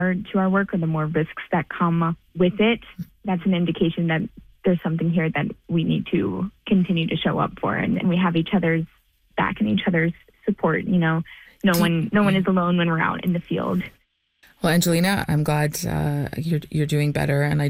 to our work or the more risks that come with it, that's an indication that there's something here that we need to continue to show up for. And we have each other's back and each other's support. No one is alone when we're out in the field. Well, Angelina, I'm glad you're doing better, and I